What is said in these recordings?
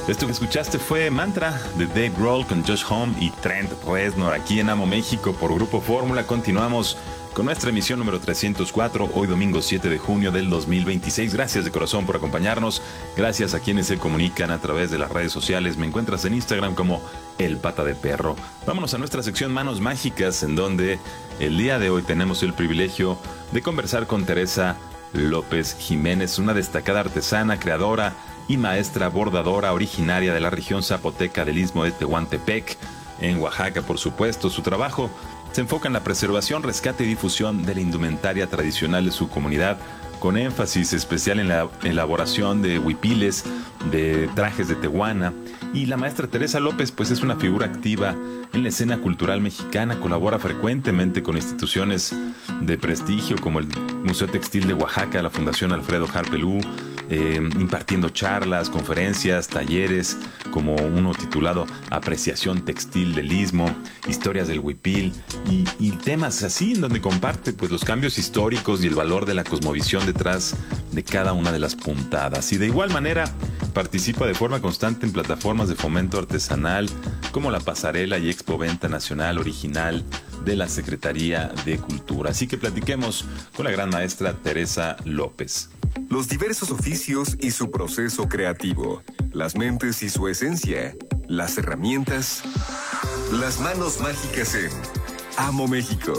Esto que escuchaste fue Mantra de Dave Grohl con Josh Homme y Trent Reznor aquí en Amo México por Grupo Fórmula. Continuamos con nuestra emisión número 304, hoy domingo 7 de junio del 2026. Gracias de corazón por acompañarnos. Gracias a quienes se comunican a través de las redes sociales. Me encuentras en Instagram como El Pata de Perro. Vámonos a nuestra sección Manos Mágicas, en donde el día de hoy tenemos el privilegio de conversar con Teresa López Jiménez, una destacada artesana, creadora y maestra bordadora originaria de la región zapoteca del Istmo de Tehuantepec, en Oaxaca, por supuesto. Su trabajo se enfoca en la preservación, rescate y difusión de la indumentaria tradicional de su comunidad, con énfasis especial en la elaboración de huipiles, de trajes de tehuana. Y la maestra Teresa López pues es una figura activa en la escena cultural mexicana, colabora frecuentemente con instituciones de prestigio como el Museo Textil de Oaxaca, la Fundación Alfredo Harpelú, impartiendo charlas, conferencias, talleres, como uno titulado Apreciación Textil del Istmo, Historias del Huipil y temas así, en donde comparte pues los cambios históricos y el valor de la cosmovisión detrás de cada una de las puntadas. Y de igual manera participa de forma constante en plataformas de fomento artesanal como la Pasarela y Expoventa Nacional Original de la Secretaría de Cultura. Así que platiquemos con la gran maestra Teresa López. Los diversos oficios y su proceso creativo, las mentes y su esencia, las herramientas, las manos mágicas en Amo México.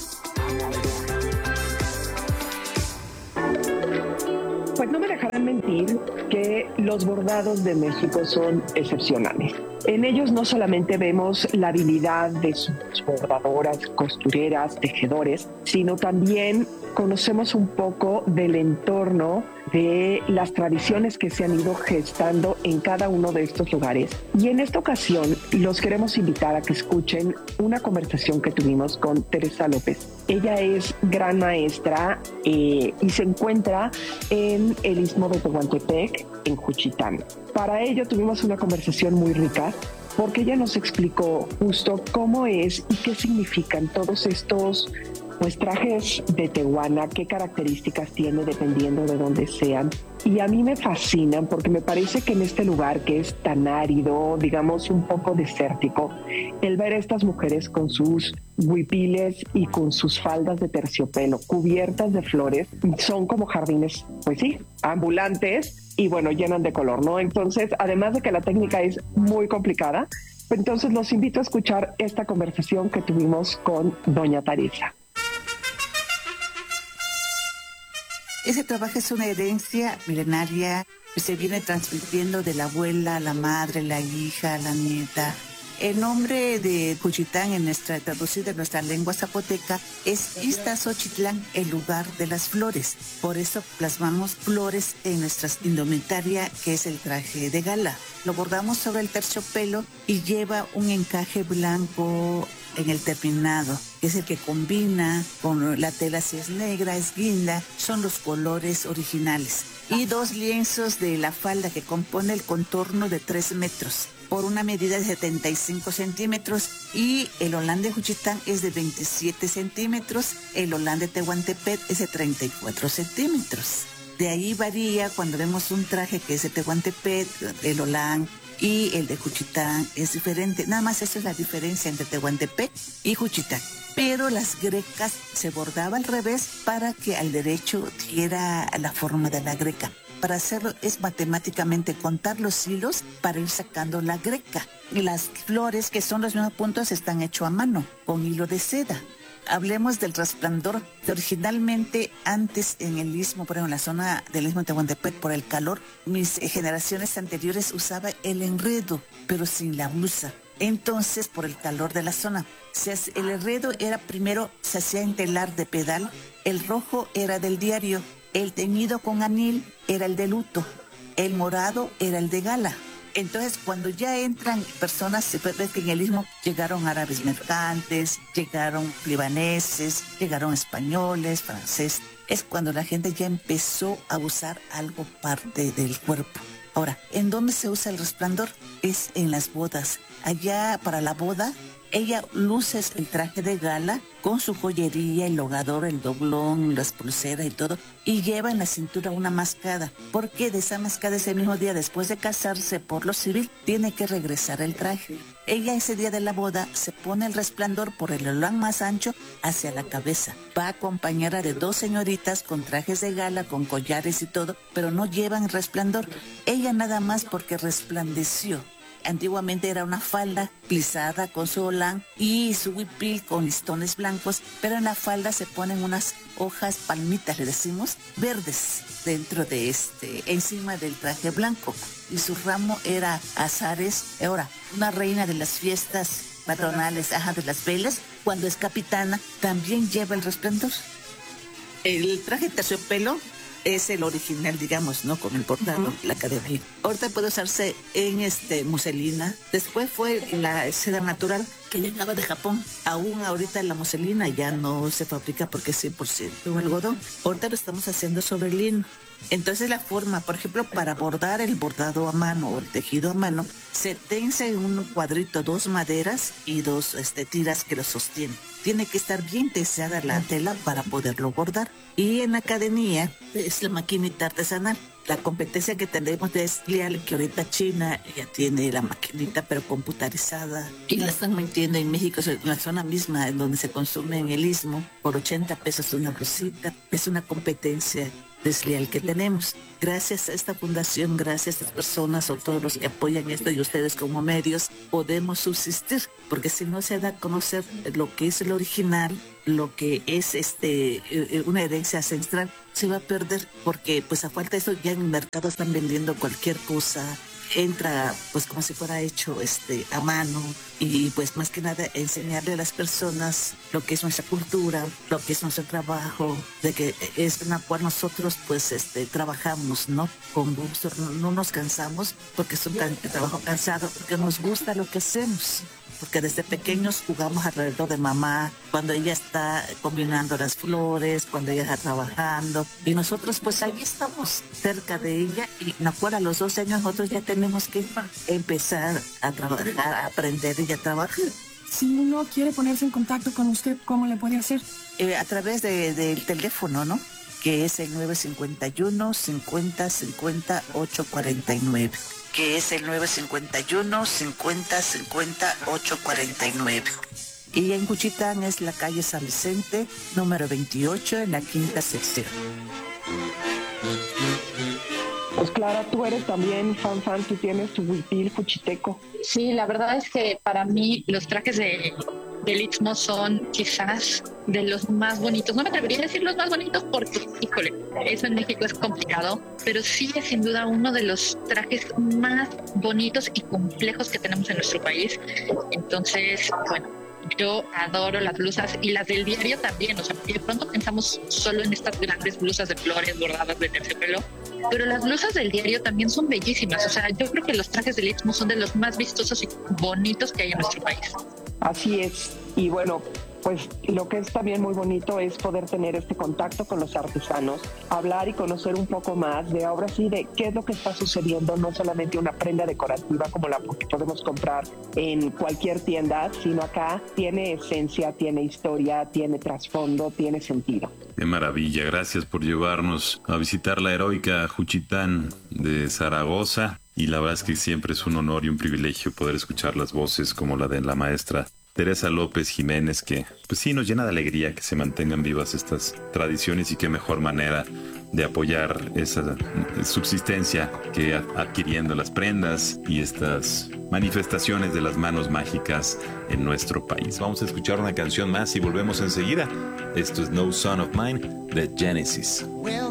Pues no me dejarán mentir que los bordados de México son excepcionales. En ellos no solamente vemos la habilidad de sus bordadoras, costureras, tejedores, sino también conocemos un poco del entorno, de las tradiciones que se han ido gestando en cada uno de estos lugares. Y en esta ocasión los queremos invitar a que escuchen una conversación que tuvimos con Teresa López. Ella es gran maestra y se encuentra en el Istmo de Tehuantepec, en Juchitán. Para ello tuvimos una conversación muy rica, porque ella nos explicó justo cómo es y qué significan todos estos trajes de tehuana, qué características tiene dependiendo de dónde sean. Y a mí me fascinan porque me parece que en este lugar que es tan árido, digamos un poco desértico, el ver a estas mujeres con sus huipiles y con sus faldas de terciopelo cubiertas de flores, son como jardines, pues sí, ambulantes y bueno, llenan de color, ¿no? Entonces, además de que la técnica es muy complicada, entonces los invito a escuchar esta conversación que tuvimos con doña Teresa. Ese trabajo es una herencia milenaria que se viene transmitiendo de la abuela, la madre, la hija, la nieta. El nombre de Juchitán, traducido en nuestra lengua zapoteca, es Iztazochitlán, el lugar de las flores. Por eso plasmamos flores en nuestra indumentaria, que es el traje de gala. Lo bordamos sobre el terciopelo y lleva un encaje blanco en el terminado, que es el que combina con la tela, si es negra, es guinda, son los colores originales. Y 2 lienzos de la falda que compone el contorno de 3 metros por una medida de 75 centímetros y el holán de Juchitán es de 27 centímetros, el holán de Tehuantepec es de 34 centímetros. De ahí varía cuando vemos un traje que es de Tehuantepec, el holán, y el de Juchitán es diferente. Nada más esa es la diferencia entre Tehuantepec y Juchitán. Pero las grecas se bordaba al revés para que al derecho diera la forma de la greca. Para hacerlo es matemáticamente contar los hilos para ir sacando la greca. Y las flores, que son los mismos puntos, están hechos a mano, con hilo de seda. Hablemos del resplandor. Originalmente, antes en el Istmo, por ejemplo, en la zona del Istmo de Tehuantepec, por el calor, mis generaciones anteriores usaban el enredo, pero sin la blusa. Entonces, por el calor de la zona, el enredo era primero, se hacía en telar de pedal, el rojo era del diario, el teñido con anil era el de luto, el morado era el de gala. Entonces, cuando ya entran personas, se ve que en el Istmo llegaron árabes mercantes, llegaron libaneses, llegaron españoles, franceses. Es cuando la gente ya empezó a usar algo parte del cuerpo. Ahora, ¿en dónde se usa el resplandor? Es en las bodas. Allá, para la boda, ella luce el traje de gala con su joyería, el hogador, el doblón, las pulseras y todo, y lleva en la cintura una mascada, porque de esa mascada ese mismo día, después de casarse por lo civil, tiene que regresar el traje. Ella ese día de la boda se pone el resplandor por el elán más ancho hacia la cabeza. Va acompañada de 2 señoritas con trajes de gala, con collares y todo, pero no llevan resplandor. Ella nada más porque resplandeció. Antiguamente era una falda plisada con su olán y su huipil con listones blancos, pero en la falda se ponen unas hojas, palmitas le decimos, verdes dentro de encima del traje blanco. Y su ramo era azares. Ahora, una reina de las fiestas patronales, de las velas, cuando es capitana, también lleva el resplandor. El traje terciopelo es el original, digamos, ¿no? Con el bordado, la academia. Ahorita puede usarse en muselina. Después fue la seda natural que llegaba de Japón. Aún ahorita la muselina ya no se fabrica porque es 100% algodón. Ahorita lo estamos haciendo sobre lino. Entonces la forma, por ejemplo, para bordar el bordado a mano o el tejido a mano, se tensa en un cuadrito 2 maderas y 2 tiras que lo sostienen. Tiene que estar bien tensada la tela para poderlo bordar. Y en la cadenilla es la maquinita artesanal. La competencia que tenemos de Eslial, que ahorita China ya tiene la maquinita pero computarizada y la están metiendo en México, en la zona misma en donde se consume en el Istmo, por 80 pesos una blusita. Es una competencia desleal que tenemos. Gracias a esta fundación, gracias a estas personas o todos los que apoyan esto y ustedes como medios, podemos subsistir, porque si no se da a conocer lo que es el original, lo que es una herencia ancestral, se va a perder, porque pues a falta de eso ya en el mercado están vendiendo cualquier cosa, entra pues como si fuera hecho a mano, y pues más que nada enseñarle a las personas lo que es nuestra cultura, lo que es nuestro trabajo, de que es en la cual nosotros pues trabajamos, ¿no? Con gusto, no nos cansamos porque es un trabajo cansado, porque nos gusta lo que hacemos. Porque desde pequeños jugamos alrededor de mamá, cuando ella está combinando las flores, cuando ella está trabajando. Y nosotros pues ahí estamos cerca de ella, y a los 12 años nosotros ya tenemos que empezar a trabajar, a aprender y a trabajar. Si uno quiere ponerse en contacto con usted, ¿cómo le puede hacer? A través del teléfono, ¿no? Que es el 951 50 50 849. Que es el 951 50 50 849. Y en Juchitán es la calle San Vicente, número 28, en la 5ª sección. Pues Clara, tú eres también fan, tú tienes tu huipil juchiteco. Sí, la verdad es que para mí los trajes del Istmo son quizás de los más bonitos. No me atrevería a decir los más bonitos porque, híjole, eso en México es complicado, pero sí es sin duda uno de los trajes más bonitos y complejos que tenemos en nuestro país. Entonces, bueno, yo adoro las blusas y las del diario también, o sea, porque de pronto pensamos solo en estas grandes blusas de flores bordadas de terciopelo, pero las blusas del diario también son bellísimas. O sea, yo creo que los trajes del Istmo son de los más vistosos y bonitos que hay en nuestro país. Así es, y bueno, pues lo que es también muy bonito es poder tener este contacto con los artesanos, hablar y conocer un poco más de ahora sí de qué es lo que está sucediendo, no solamente una prenda decorativa como la que podemos comprar en cualquier tienda, sino acá tiene esencia, tiene historia, tiene trasfondo, tiene sentido. Qué maravilla, gracias por llevarnos a visitar la heroica Juchitán de Zaragoza, y la verdad es que siempre es un honor y un privilegio poder escuchar las voces como la de la maestra Teresa López Jiménez, que pues sí nos llena de alegría que se mantengan vivas estas tradiciones, y qué mejor manera de apoyar esa subsistencia que adquiriendo las prendas y estas manifestaciones de las manos mágicas en nuestro país. Vamos a escuchar una canción más y volvemos enseguida. Esto es No Son of Mine de Genesis.